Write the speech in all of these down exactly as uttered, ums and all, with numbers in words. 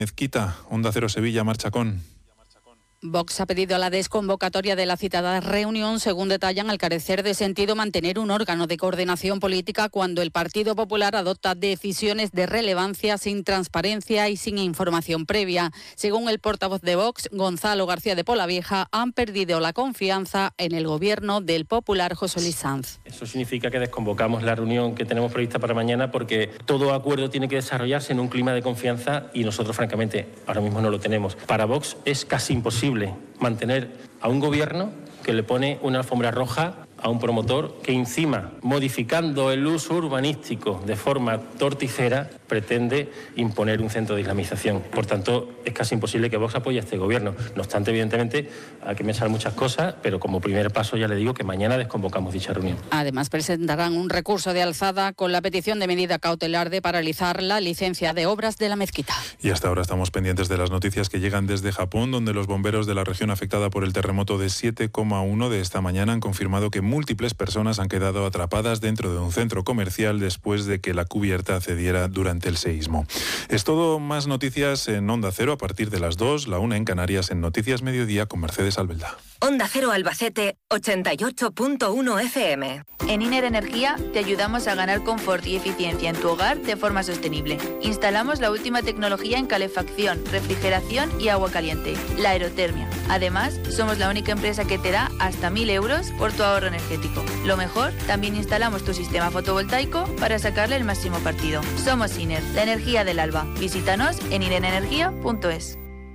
Mezquita, Onda Cero Sevilla, marcha con... Vox ha pedido la desconvocatoria de la citada reunión, según detallan, al carecer de sentido mantener un órgano de coordinación política cuando el Partido Popular adopta decisiones de relevancia sin transparencia y sin información previa. Según el portavoz de Vox, Gonzalo García de Polavieja, han perdido la confianza en el gobierno del popular José Luis Sanz. Eso significa que desconvocamos la reunión que tenemos prevista para mañana porque todo acuerdo tiene que desarrollarse en un clima de confianza y nosotros, francamente, ahora mismo no lo tenemos. Para Vox es casi imposible mantener a un gobierno que le pone una alfombra roja a un promotor que encima, modificando el uso urbanístico de forma torticera, pretende imponer un centro de islamización. Por tanto, es casi imposible que Vox apoye a este gobierno. No obstante, evidentemente, hay que pensar muchas cosas, pero como primer paso ya le digo que mañana desconvocamos dicha reunión. Además, presentarán un recurso de alzada con la petición de medida cautelar de paralizar la licencia de obras de la mezquita. Y hasta ahora estamos pendientes de las noticias que llegan desde Japón, donde los bomberos de la región afectada por el terremoto de siete coma uno de esta mañana han confirmado que múltiples personas han quedado atrapadas dentro de un centro comercial después de que la cubierta cediera durante el seísmo. Es todo, más noticias en Onda Cero a partir de las dos, la una en Canarias, en Noticias Mediodía con Mercedes Albelda. Onda Cero Albacete, ochenta y ocho punto uno F M. En Iner Energía te ayudamos a ganar confort y eficiencia en tu hogar de forma sostenible. Instalamos la última tecnología en calefacción, refrigeración y agua caliente, la aerotermia. Además, somos la única empresa que te da hasta mil euros por tu ahorro energético. Lo mejor, también instalamos tu sistema fotovoltaico para sacarle el máximo partido. Somos Iner, la energía del alba. Visítanos en inerenergia punto es.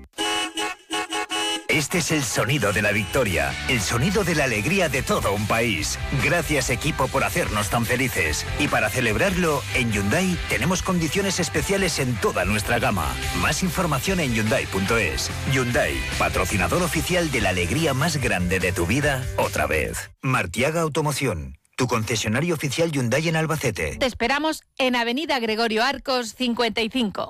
Este es el sonido de la victoria, el sonido de la alegría de todo un país. Gracias, equipo, por hacernos tan felices. Y para celebrarlo, en Hyundai tenemos condiciones especiales en toda nuestra gama. Más información en hyundai punto es. Hyundai, patrocinador oficial de la alegría más grande de tu vida, otra vez. Martiaga Automoción, tu concesionario oficial Hyundai en Albacete. Te esperamos en Avenida Gregorio Arcos cincuenta y cinco.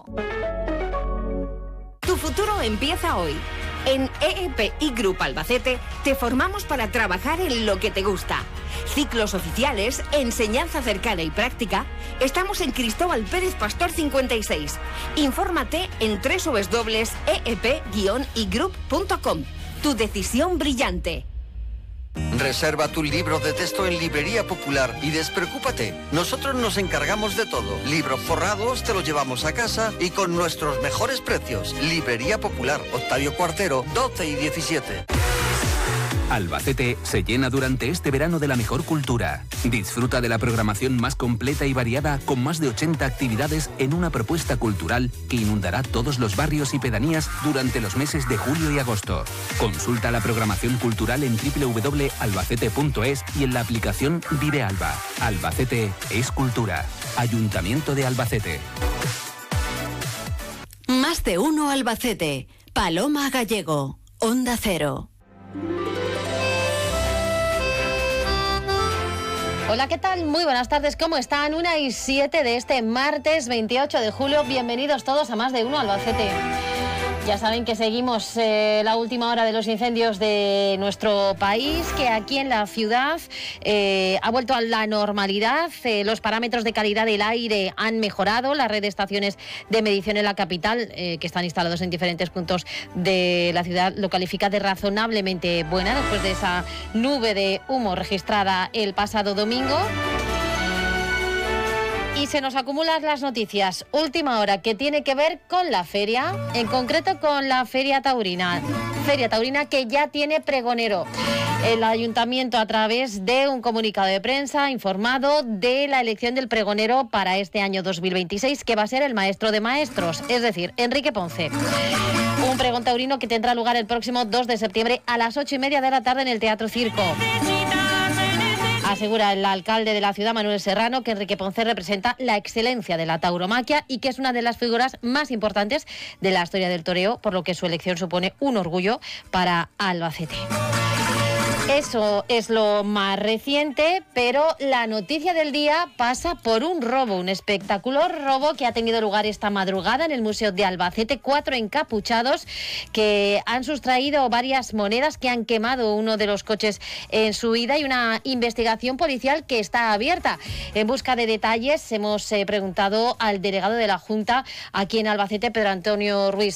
Tu futuro empieza hoy. En E E P I Group Albacete te formamos para trabajar en lo que te gusta. Ciclos oficiales, enseñanza cercana y práctica. Estamos en Cristóbal Pérez Pastor cincuenta y seis. Infórmate en doble u doble u doble u punto e e p guion i group punto com. Tu decisión brillante. Reserva tu libro de texto en Librería Popular y despreocúpate. Nosotros nos encargamos de todo. Libros forrados te los llevamos a casa y con nuestros mejores precios. Librería Popular, Octavio Cuartero, doce y diecisiete. Albacete se llena durante este verano de la mejor cultura. Disfruta de la programación más completa y variada con más de ochenta actividades en una propuesta cultural que inundará todos los barrios y pedanías durante los meses de julio y agosto. Consulta la programación cultural en doble u doble u doble u punto albacete punto es y en la aplicación Vive Alba. Albacete es cultura. Ayuntamiento de Albacete. Más de uno Albacete. Paloma Gallego. Onda Cero. Hola, ¿qué tal? Muy buenas tardes, ¿cómo están? una y siete de este martes veintiocho de julio. Bienvenidos todos a Más de uno Albacete. Ya saben que seguimos eh, la última hora de los incendios de nuestro país, que aquí en la ciudad eh, ha vuelto a la normalidad. Eh, los parámetros de calidad del aire han mejorado. La red de estaciones de medición en la capital, eh, que están instalados en diferentes puntos de la ciudad, lo califica de razonablemente buena después de esa nube de humo registrada el pasado domingo. Y se nos acumulan las noticias. Última hora, que tiene que ver con la feria, en concreto con la Feria Taurina. Feria Taurina que ya tiene pregonero. El ayuntamiento, a través de un comunicado de prensa, ha informado de la elección del pregonero para este año dos mil veintiséis, que va a ser el maestro de maestros, es decir, Enrique Ponce. Un pregón taurino que tendrá lugar el próximo dos de septiembre a las ocho y media de la tarde en el Teatro Circo. Asegura el alcalde de la ciudad, Manuel Serrano, que Enrique Ponce representa la excelencia de la tauromaquia y que es una de las figuras más importantes de la historia del toreo, por lo que su elección supone un orgullo para Albacete. Eso es lo más reciente, pero la noticia del día pasa por un robo, un espectacular robo que ha tenido lugar esta madrugada en el Museo de Albacete. Cuatro encapuchados que han sustraído varias monedas, que han quemado uno de los coches en su huida, y una investigación policial que está abierta. En busca de detalles hemos eh, preguntado al delegado de la Junta aquí en Albacete, Pedro Antonio Ruiz